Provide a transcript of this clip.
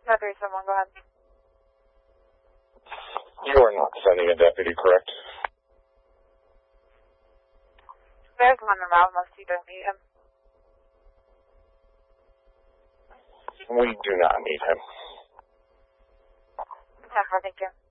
No, 371, go ahead. You are not sending a deputy, correct? There's one around unless you don't need him. We do not need him. 10-4, thank you.